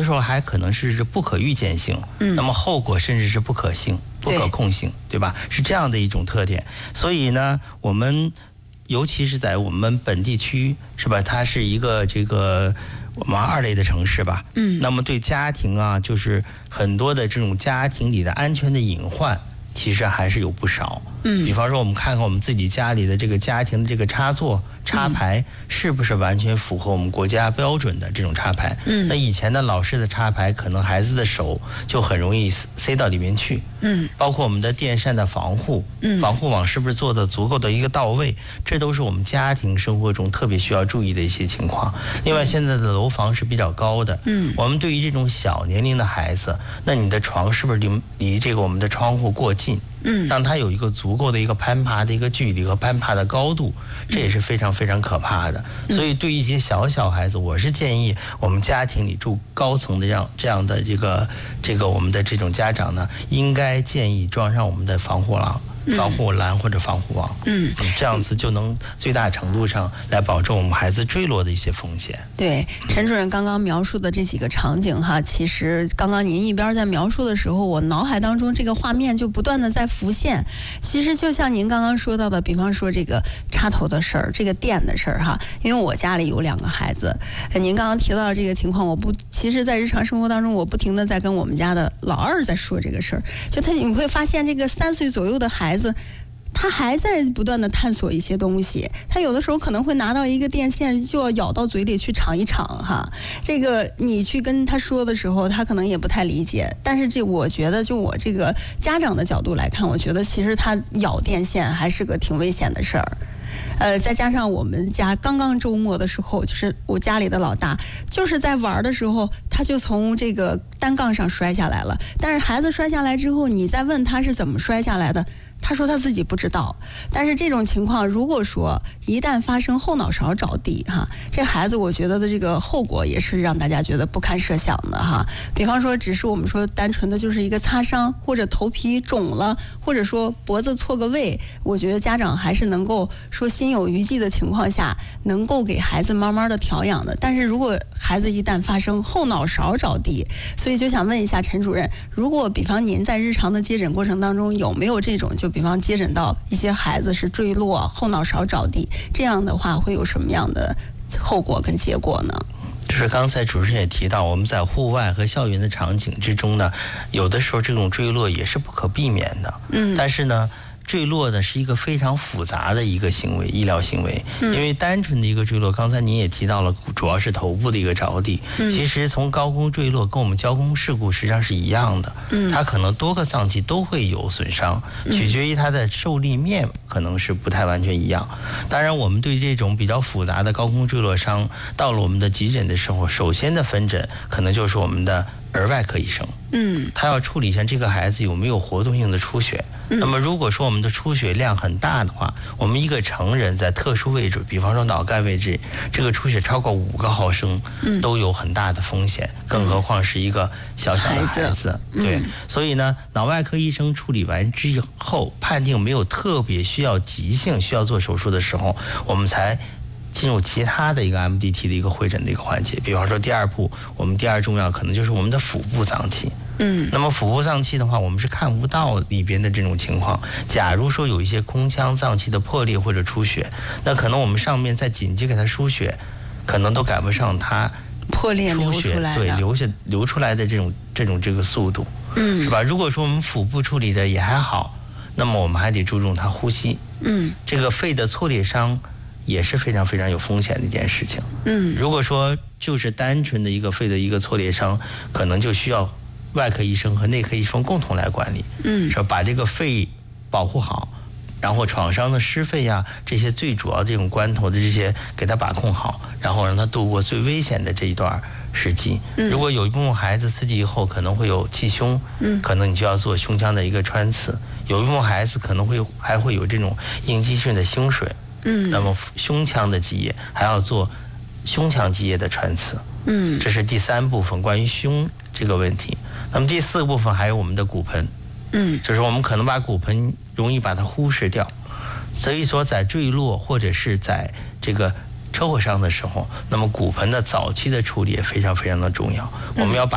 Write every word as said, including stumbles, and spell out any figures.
时候还可能是不可预见性，嗯，那么后果甚至是不可性、不可控性， 对, 对吧？是这样的一种特点。所以呢，我们尤其是在我们本地区，是吧？它是一个这个我们二类的城市吧，嗯，那么对家庭啊，就是很多的这种家庭里的安全的隐患，其实还是有不少。嗯，比方说我们看看我们自己家里的这个家庭的这个插座、插排，是不是完全符合我们国家标准的这种插排？嗯，那以前的老式的插排，可能孩子的手就很容易塞到里面去。嗯，包括我们的电扇的防护，嗯，防护网是不是做的足够的一个到位？这都是我们家庭生活中特别需要注意的一些情况。另外，现在的楼房是比较高的，嗯，我们对于这种小年龄的孩子，那你的床是不是离离这个我们的窗户过近？嗯，让他有一个足够的一个攀爬的一个距离和攀爬的高度，这也是非常非常可怕的。所以对于一些小小孩子，我是建议我们家庭里住高层的这样这样的这个这个我们的这种家长呢，应该建议装上我们的防护栏。防护栏或者防护网，嗯，这样子就能最大程度上来保证我们孩子坠落的一些风险。 对，陈主任刚刚描述的这几个场景哈，其实刚刚您一边在描述的时候，我脑海当中这个画面就不断的在浮现。其实就像您刚刚说到的，比方说这个插头的事儿，这个电的事儿哈，因为我家里有两个孩子，您刚刚提到的这个情况，我不，其实在日常生活当中，我不停的在跟我们家的老二在说这个事儿，就他你会发现这个三岁左右的孩子。他还在不断的探索一些东西，他有的时候可能会拿到一个电线就要咬到嘴里去尝一尝哈。这个你去跟他说的时候，他可能也不太理解。但是这我觉得，就我这个家长的角度来看，我觉得其实他咬电线还是个挺危险的事儿。呃，再加上我们家刚刚周末的时候，就是我家里的老大，就是在玩的时候，他就从这个单杠上摔下来了。但是孩子摔下来之后，你再问他是怎么摔下来的，他说他自己不知道。但是这种情况，如果说一旦发生后脑勺着地哈，这孩子我觉得的这个后果也是让大家觉得不堪设想的哈。比方说，只是我们说单纯的就是一个擦伤，或者头皮肿了，或者说脖子错个位，我觉得家长还是能够说心有余悸的情况下，能够给孩子慢慢的调养的。但是如果孩子一旦发生后脑勺着地，所以就想问一下陈主任，如果比方您在日常的接诊过程当中有没有这种就比方接诊到一些孩子是坠落后脑勺着地，这样的话会有什么样的后果跟结果呢？ 就是刚才主持人也提到，我们在户外和校园的场景之中呢，有的时候这种坠落也是不可避免的。嗯，但是呢，坠落呢是一个非常复杂的一个行为，医疗行为。因为单纯的一个坠落，刚才您也提到了，主要是头部的一个着地。其实从高空坠落跟我们交通事故实际上是一样的，它可能多个脏器都会有损伤，取决于它的受力面可能是不太完全一样。当然，我们对这种比较复杂的高空坠落伤，到了我们的急诊的时候，首先的分诊可能就是我们的儿外科医生。嗯，他要处理一下这个孩子有没有活动性的出血。那么如果说我们的出血量很大的话，我们一个成人在特殊位置，比方说脑干位置，这个出血超过五个毫升，都有很大的风险，更何况是一个小小的孩子。对，所以呢，脑外科医生处理完之后，判定没有特别需要急性需要做手术的时候，我们才进入其他的一个 M D T 的一个会诊的一个环节。比方说第二步，我们第二重要可能就是我们的腹部脏器。嗯，那么腹部脏器的话，我们是看不到里边的这种情况。假如说有一些空腔脏器的破裂或者出血，那可能我们上面再紧急给它输血，可能都赶不上它破裂流出来的， 对，流下流出来的这种这种这个速度，嗯，是吧？如果说我们腹部处理的也还好，那么我们还得注重它呼吸。嗯，这个肺的挫裂伤也是非常非常有风险的一件事情。嗯，如果说就是单纯的一个肺的一个挫裂伤，可能就需要外科医生和内科医生共同来管理。嗯，是把这个肺保护好，然后创伤的湿肺呀，这些最主要这种关头的这些给他把控好，然后让他度过最危险的这一段时期。嗯，如果有一部分孩子刺激以后可能会有气胸，嗯，可能你就要做胸腔的一个穿刺。有一部分孩子可能会还会有这种应激性的胸水。嗯，那么胸腔的积液还要做胸腔积液的穿刺。嗯，这是第三部分关于胸这个问题。那么第四个部分还有我们的骨盆。嗯，就是我们可能把骨盆容易把它忽视掉，所以说在坠落或者是在这个车祸伤的时候，那么骨盆的早期的处理也非常非常的重要。我们要把